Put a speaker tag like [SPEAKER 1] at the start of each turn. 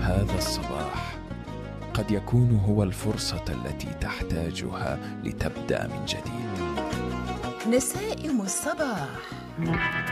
[SPEAKER 1] هذا الصباح قد يكون هو الفرصة التي تحتاجها لتبدأ من جديد.
[SPEAKER 2] نسائم الصباح.